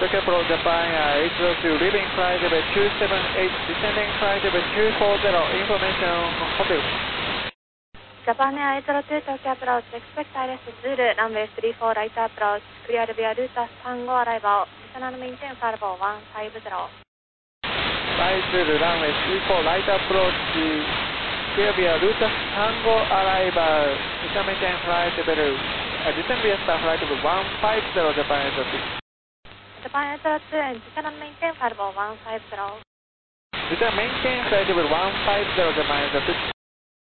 Tokyo Pro Japan 802 leaving flight level 278 descending flight level 240 information hotel. Japan Air 802 Tokyo Approach expect ILS Zulu runway 34 right approach clear via route 35 arrival descend and maintain flight level 150. Flight Zulu runway 34 right approach clear via route 35 arrival descend maintain flight level descend via flight level 150 Japan 802. Japan Air 802 and descend and maintain flight level 150. Descend maintain flight level 150 Japan 802.